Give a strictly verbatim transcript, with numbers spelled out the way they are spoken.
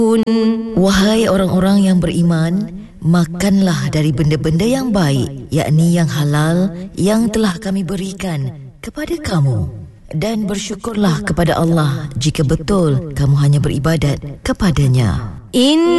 Wahai orang-orang yang beriman, makanlah dari benda-benda yang baik, yakni yang halal yang telah kami berikan kepada kamu, dan bersyukurlah kepada Allah jika betul kamu hanya beribadat kepadanya. In